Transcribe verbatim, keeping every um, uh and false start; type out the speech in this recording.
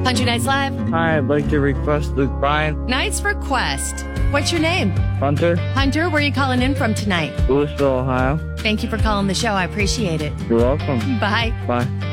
Country Nights Live. Hi, I'd like to request Luke Bryan. Nice request. What's your name? Hunter. Hunter, where are you calling in from tonight? Louisville, Ohio. Thank you for calling the show. I appreciate it. You're welcome. Bye. Bye.